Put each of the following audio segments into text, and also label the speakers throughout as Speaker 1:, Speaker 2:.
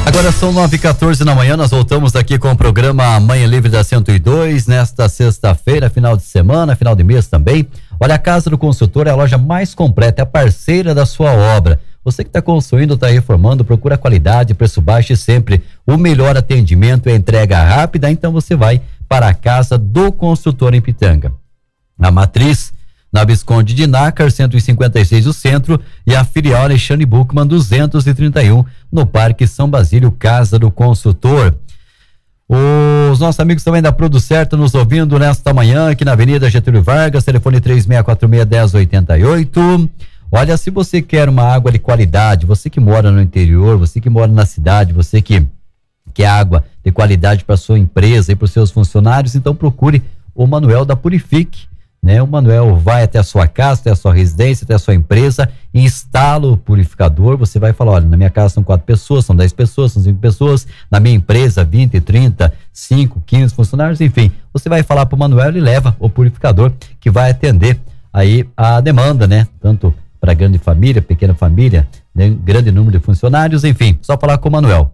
Speaker 1: Agora são 9h14 da manhã, nós voltamos aqui com o programa Manhã Livre da 102, nesta sexta-feira, final de semana, final de mês também. Olha, a Casa do Consultor é a loja mais completa, é a parceira da sua obra. Você que está construindo, está reformando, procura qualidade, preço baixo e sempre o melhor atendimento e entrega rápida, então você vai para a Casa do Consultor em Pitanga. A matriz na Visconde de Nácar, 156 do centro, e a filial Alexandre Buchmann, 231, no Parque São Basílio, Casa do Consultor. Os nossos amigos também da Produto Certo nos ouvindo nesta manhã, aqui na Avenida Getúlio Vargas, telefone 3646-1088. Olha, se você quer uma água de qualidade, você que mora no interior, você que mora na cidade, você que quer água de qualidade para sua empresa e para os seus funcionários, então procure o Manuel da Purifique. O Manuel vai até a sua casa, até a sua residência, até a sua empresa, instala o purificador. Você vai falar: olha, na minha casa são 4 pessoas, são 10 pessoas, são 5 pessoas, na minha empresa 20, 30, 5, 15 funcionários, enfim, você vai falar para o Manuel, ele leva o purificador que vai atender aí a demanda, tanto para grande família, pequena família, grande número de funcionários, enfim, só falar com o Manuel.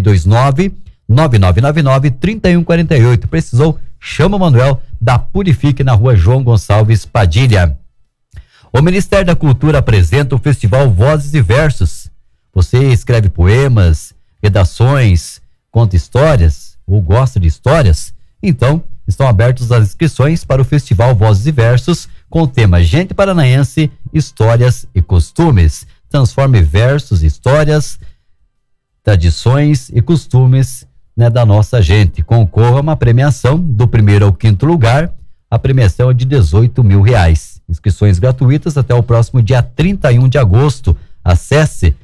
Speaker 1: 429-9999-3148. Precisou? Chama o Manuel da Purifique, na Rua João Gonçalves Padilha. O Ministério da Cultura apresenta o Festival Vozes e Versos. Você escreve poemas, redações, conta histórias ou gosta de histórias? Então, estão abertas as inscrições para o Festival Vozes e Versos com o tema Gente Paranaense, Histórias e Costumes. Transforme versos, histórias, tradições e costumes da nossa gente. Concorra a uma premiação do 1º ao 5º lugar. A premiação é de R$18 mil. Inscrições gratuitas até o próximo dia 31 de agosto. Acesse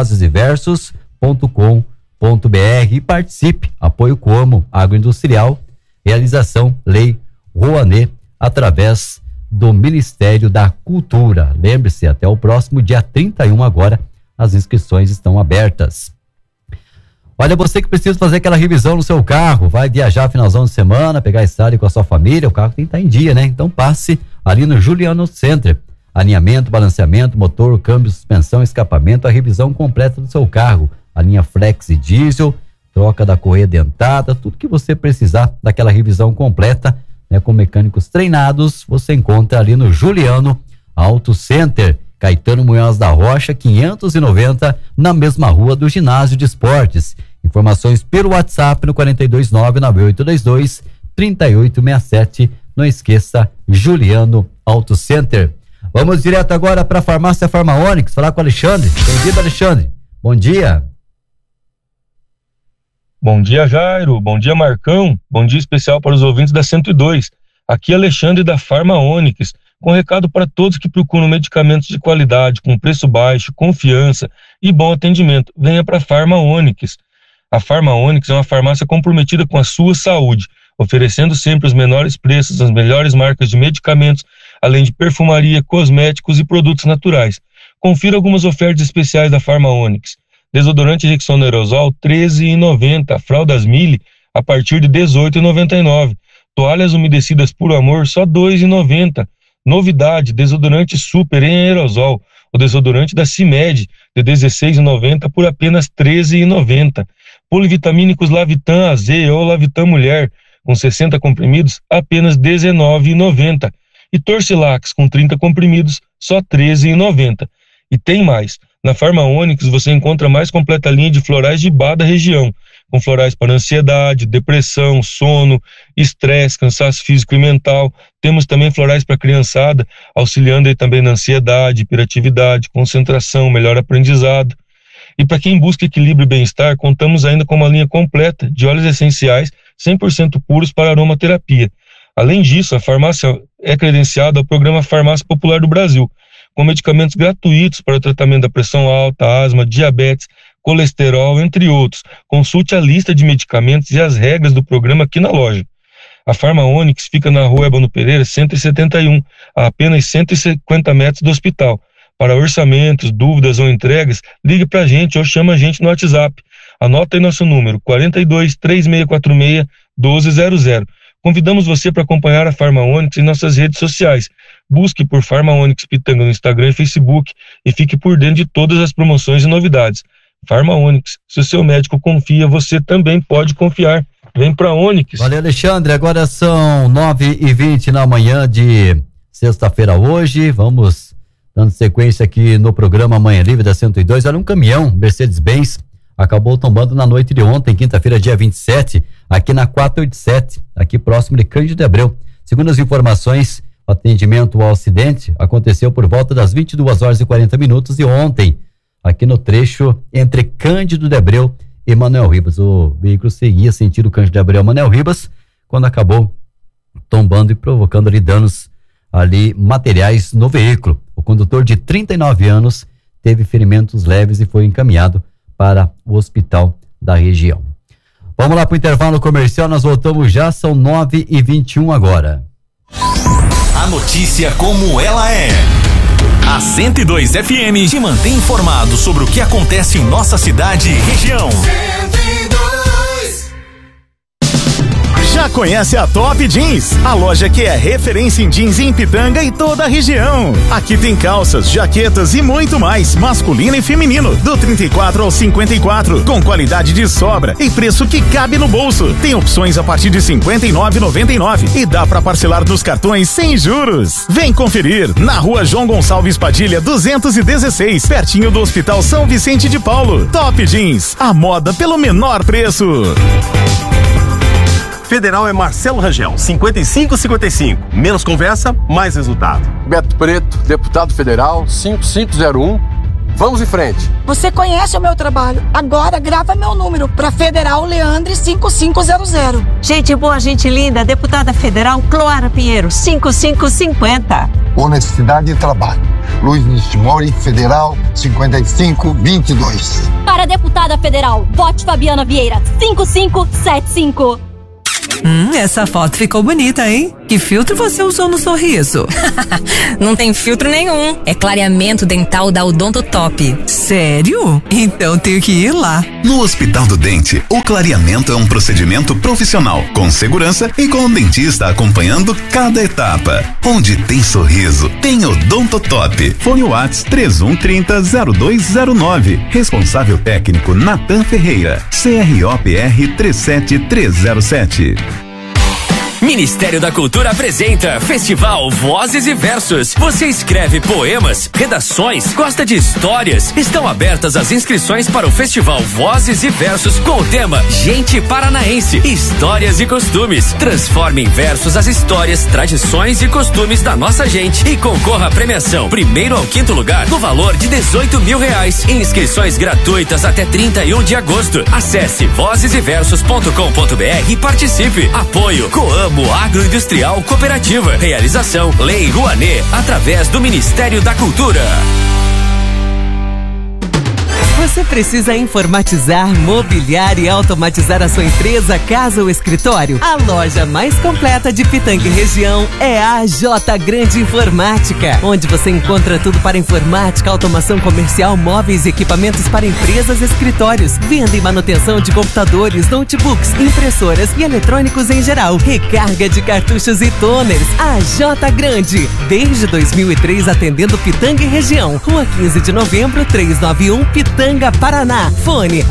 Speaker 1: vozeseversos.com.br e participe. Apoio Como Agroindustrial, realização Lei Rouanet, através do Ministério da Cultura. Lembre-se, até o próximo dia 31 agora, as inscrições estão abertas. Olha, você que precisa fazer aquela revisão no seu carro, vai viajar finalzão de semana, pegar a estrada com a sua família, o carro tem que estar em dia, Então passe ali no Juliano Center. Alinhamento, balanceamento, motor, câmbio, suspensão, escapamento, a revisão completa do seu carro. A linha Flex e Diesel, troca da correia dentada, tudo que você precisar daquela revisão completa, com mecânicos treinados, você encontra ali no Juliano Auto Center. Caetano Munhoz da Rocha, 590, na mesma rua do Ginásio de Esportes. Informações pelo WhatsApp no 429-9822-3867. Não esqueça, Juliano Auto Center. Vamos direto agora para a farmácia Farma Onix, falar com o Alexandre. Bem-vindo, Alexandre. Bom dia.
Speaker 2: Bom dia, Jairo. Bom dia, Marcão. Bom dia especial para os ouvintes da 102. Aqui é Alexandre da Farma Onix, com recado para todos que procuram medicamentos de qualidade, com preço baixo, confiança e bom atendimento. Venha para a Farma Onix. A Farma Onix é uma farmácia comprometida com a sua saúde, oferecendo sempre os menores preços, as melhores marcas de medicamentos, além de perfumaria, cosméticos e produtos naturais. Confira algumas ofertas especiais da Farma Onix. Desodorante Rexona Aerosol, R$ 13,90. Fraldas Mille, a partir de R$ 18,99. Toalhas umedecidas Puro Amor, só R$ 2,90. Novidade, desodorante Super em aerosol, o desodorante da CIMED, de R$ 16,90 por apenas R$ 13,90. Polivitamínicos Lavitan AZ ou Lavitan Mulher, com 60 comprimidos, apenas R$ 19,90. E Torcilax, com 30 comprimidos, só R$ 13,90. E tem mais. Na Farma Onix você encontra a mais completa linha de florais de Bá da região, com florais para ansiedade, depressão, sono, estresse, cansaço físico e mental. Temos também florais para criançada, auxiliando aí também na ansiedade, hiperatividade, concentração, melhor aprendizado. E para quem busca equilíbrio e bem-estar, contamos ainda com uma linha completa de óleos essenciais 100% puros para aromaterapia. Além disso, a farmácia é credenciada ao programa Farmácia Popular do Brasil, com medicamentos gratuitos para o tratamento da pressão alta, asma, diabetes, colesterol, entre outros. Consulte a lista de medicamentos e as regras do programa aqui na loja. A Farma Onix fica na Rua Ébano Pereira, 171, a apenas 150 metros do hospital. Para orçamentos, dúvidas ou entregas, ligue para a gente ou chama a gente no WhatsApp. Anota aí nosso número, 42 3646 1200. Convidamos você para acompanhar a Farma Onix em nossas redes sociais. Busque por Farma Onix Pitanga no Instagram e Facebook e fique por dentro de todas as promoções e novidades. Farma Onyx. Se o seu médico confia, você também pode confiar. Vem pra Onyx.
Speaker 1: Valeu, Alexandre. Agora são 9h20 na manhã de sexta-feira hoje. Vamos dando sequência aqui no programa Manhã Livre da 102. Olha, um caminhão Mercedes-Benz acabou tombando na noite de ontem, quinta-feira, dia 27, aqui na 487, aqui próximo de Cândido de Abreu. Segundo as informações, o atendimento ao acidente aconteceu por volta das 22h40 de ontem, aqui no trecho entre Cândido de Abreu e Manuel Ribas. O veículo seguia sentido Cândido de Abreu a Manuel Ribas, quando acabou tombando e provocando ali danos ali materiais no veículo. O condutor de 39 anos teve ferimentos leves e foi encaminhado para o hospital da região. Vamos lá para o intervalo comercial, nós voltamos já, são 9h21 agora.
Speaker 3: A notícia como ela é. A 102 FM te mantém informado sobre o que acontece em nossa cidade e região. 102. Já conhece a Top Jeans? A loja que é referência em jeans em Pitanga e toda a região. Aqui tem calças, jaquetas e muito mais, masculino e feminino, do 34 ao 54, com qualidade de sobra e preço que cabe no bolso. Tem opções a partir de R$ 59,99 e dá pra parcelar nos cartões sem juros. Vem conferir na Rua João Gonçalves Padilha 216, pertinho do Hospital São Vicente de Paulo. Top Jeans, a moda pelo menor preço.
Speaker 4: Federal é Marcelo Rangel, 5555. Menos conversa, mais resultado.
Speaker 5: Beto Preto, deputado federal, 5501. Vamos em frente.
Speaker 6: Você conhece o meu trabalho. Agora grava meu número para Federal Leandre 5500.
Speaker 7: Gente boa, gente linda, deputada federal Cloara Pinheiro, 5550.
Speaker 8: Honestidade e trabalho. Luiz Nistimori, Federal 5522.
Speaker 9: Para deputada federal, vote Fabiana Vieira, 5575.
Speaker 10: Essa foto ficou bonita, hein? Que filtro você usou no sorriso?
Speaker 11: Não tem filtro nenhum. É clareamento dental da Odonto Top.
Speaker 10: Sério? Então tenho que ir lá.
Speaker 3: No Hospital do Dente, o clareamento é um procedimento profissional, com segurança e com o dentista acompanhando cada etapa. Onde tem sorriso, tem Odonto Top. Fone WhatsApp 3130-0209. Responsável técnico Natan Ferreira. CROPR 37307.
Speaker 12: Ministério da Cultura apresenta Festival Vozes e Versos. Você escreve poemas, redações, gosta de histórias? Estão abertas as inscrições para o Festival Vozes e Versos com o tema Gente Paranaense, Histórias e Costumes. Transforme em versos as histórias, tradições e costumes da nossa gente e concorra à premiação 1º ao 5º lugar no valor de R$18 mil. Inscrições gratuitas até 31 de agosto. Acesse vozeseversos.com.br e participe. Apoio Coamo Agroindustrial Cooperativa. Realização Lei Rouanet, através do Ministério da Cultura.
Speaker 10: Você precisa informatizar, mobiliar e automatizar a sua empresa, casa ou escritório? A loja mais completa de Pitanga e região é a J Grande Informática, onde você encontra tudo para informática, automação comercial, móveis e equipamentos para empresas e escritórios, venda e manutenção de computadores, notebooks, impressoras e eletrônicos em geral, recarga de cartuchos e toners. A J Grande, desde 2003 atendendo Pitanga e região. Rua 15 de novembro, 391, Pitanga, Paraná. Fone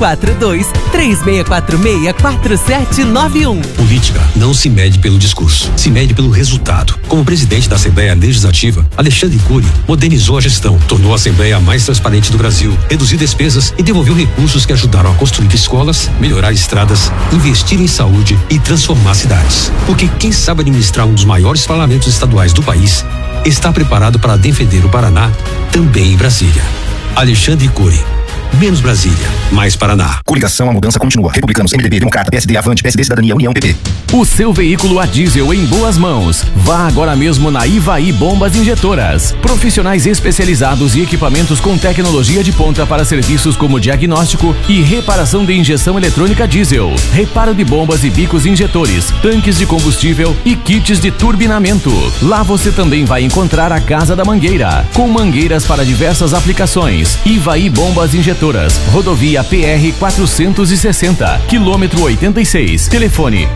Speaker 10: 42-3646-4791.
Speaker 13: Política não se mede pelo discurso, se mede pelo resultado. Como presidente da Assembleia Legislativa, Alexandre Cury modernizou a gestão, tornou a Assembleia mais transparente do Brasil, reduziu despesas e devolveu recursos que ajudaram a construir escolas, melhorar estradas, investir em saúde e transformar cidades. Porque quem sabe administrar um dos maiores parlamentos estaduais do país está preparado para defender o Paraná, também em Brasília. Alexandre Cury. Menos Brasília, mais Paraná.
Speaker 14: Coligação, a mudança continua. Republicanos, MDB, Democrata, PSD, Avante, PSD, Cidadania, União, PP.
Speaker 15: O seu veículo a diesel em boas mãos. Vá agora mesmo na Ivaí Bombas Injetoras. Profissionais especializados e equipamentos com tecnologia de ponta para serviços como diagnóstico e reparação de injeção eletrônica diesel, reparo de bombas e bicos injetores, tanques de combustível e kits de turbinamento. Lá você também vai encontrar a Casa da Mangueira, com mangueiras para diversas aplicações. Ivaí Bombas Injetoras. Rodovia PR 460, quilômetro 86. Telefone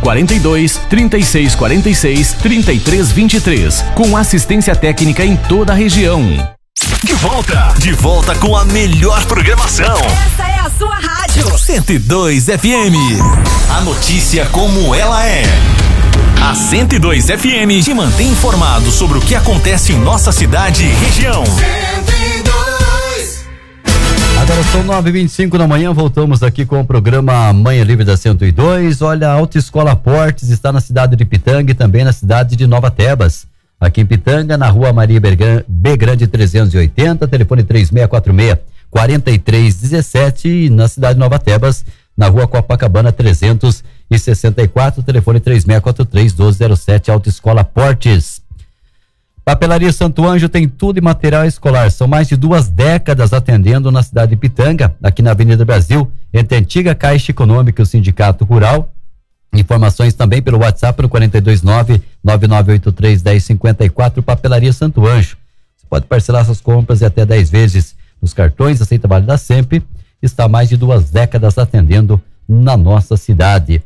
Speaker 15: 42-3646-3323. Com assistência técnica em toda a região.
Speaker 3: De volta com a melhor programação.
Speaker 10: Essa é a sua rádio.
Speaker 3: 102 FM. A notícia como ela é. A 102 FM te mantém informado sobre o que acontece em nossa cidade e região.
Speaker 1: 102. Agora são 9h25 da manhã, voltamos aqui com o programa Manhã Livre da 102. Olha, a Autoescola Portes está na cidade de Pitanga e também na cidade de Nova Tebas. Aqui em Pitanga, na rua Maria B. Grande 380, telefone 3646-4317, e na cidade de Nova Tebas, na rua Copacabana 364, telefone 3643-1207, Autoescola Portes. Papelaria Santo Ângelo tem tudo em material escolar. São mais de 2 décadas atendendo na cidade de Pitanga, aqui na Avenida Brasil, entre a antiga Caixa Econômica e o Sindicato Rural. Informações também pelo WhatsApp no 429-9983-1054, Papelaria Santo Ângelo. Você pode parcelar suas compras em até 10 vezes nos cartões, aceita Vale da Sempre. Está há mais de 2 décadas atendendo na nossa cidade.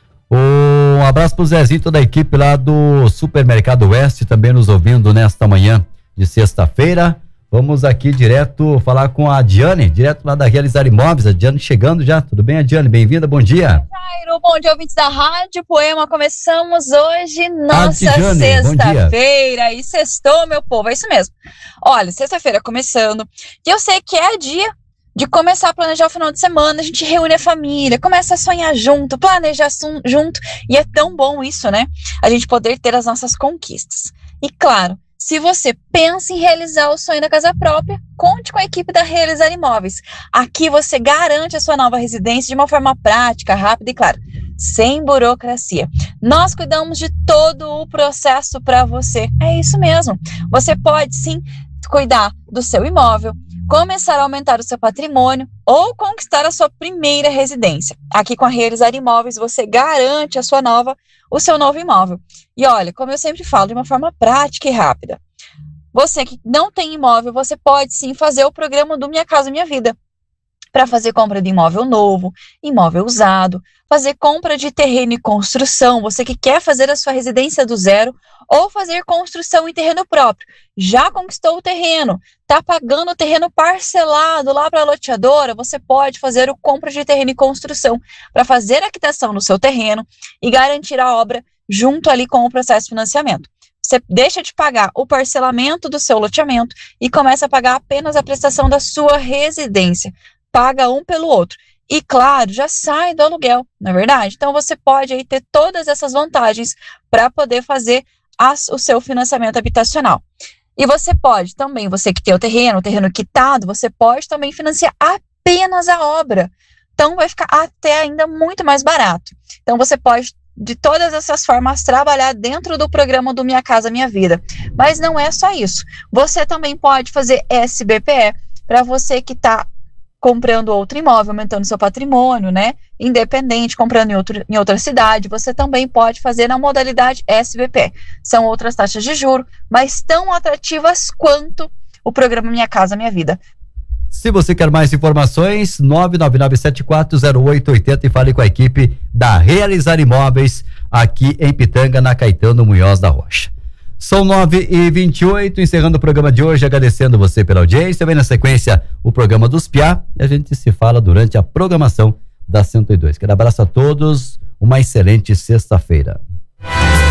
Speaker 1: Um abraço pro Zezinho, toda a equipe lá do Supermercado Oeste, também nos ouvindo nesta manhã de sexta-feira. Vamos aqui direto falar com a Diane, direto lá da Realizar Imóveis. A Diane chegando já. Tudo bem, Diane? Bem-vinda, bom dia.
Speaker 16: Jairo, bom dia, ouvintes da Rádio Poema. Começamos hoje nossa sexta-feira. E sextou, meu povo, é isso mesmo. Olha, sexta-feira começando. E eu sei que é dia de começar a planejar o final de semana. A gente reúne a família, começa a sonhar junto, planejar junto. E é tão bom isso, né? A gente poder ter as nossas conquistas. E claro, se você pensa em realizar o sonho da casa própria, conte com a equipe da Realizar Imóveis. Aqui você garante a sua nova residência de uma forma prática, rápida e, claro, sem burocracia. Nós cuidamos de todo o processo para você. É isso mesmo. Você pode, sim, cuidar do seu imóvel, começar a aumentar o seu patrimônio ou conquistar a sua primeira residência. Aqui com a Realizar Imóveis, você garante o seu novo imóvel. E olha, como eu sempre falo, de uma forma prática e rápida. Você que não tem imóvel, você pode sim fazer o programa do Minha Casa Minha Vida, para fazer compra de imóvel novo, imóvel usado, fazer compra de terreno e construção, você que quer fazer a sua residência do zero, ou fazer construção em terreno próprio. Já conquistou o terreno, está pagando o terreno parcelado lá para a loteadora, você pode fazer o compra de terreno e construção para fazer a quitação no seu terreno e garantir a obra junto ali com o processo de financiamento. Você deixa de pagar o parcelamento do seu loteamento e começa a pagar apenas a prestação da sua residência. Paga um pelo outro. E, claro, já sai do aluguel, não é verdade? Então, você pode aí ter todas essas vantagens para poder fazer o seu financiamento habitacional. E você pode também, você que tem o terreno quitado, você pode também financiar apenas a obra. Então, vai ficar até ainda muito mais barato. Então, você pode, de todas essas formas, trabalhar dentro do programa do Minha Casa Minha Vida. Mas não é só isso. Você também pode fazer SBPE para você que está comprando outro imóvel, aumentando seu patrimônio, né? Independente, comprando em outra cidade, você também pode fazer na modalidade SBPE. São outras taxas de juros, mas tão atrativas quanto o programa Minha Casa Minha Vida.
Speaker 1: Se você quer mais informações, 999740880 e fale com a equipe da Realizar Imóveis aqui em Pitanga, na Caetano Munhoz da Rocha. São 9h28, encerrando o programa de hoje, agradecendo você pela audiência. Vem na sequência o programa dos Piá e a gente se fala durante a programação da 102. Quero abraço a todos, uma excelente sexta-feira.